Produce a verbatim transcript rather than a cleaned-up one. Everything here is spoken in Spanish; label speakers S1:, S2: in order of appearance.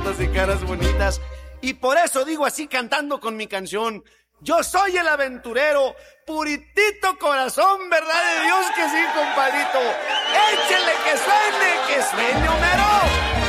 S1: y caras bonitas. Y por eso digo así cantando con mi canción: yo soy el aventurero, puritito corazón, verdad de Dios que sí, compadrito. Échele que suene, que suene, Homero.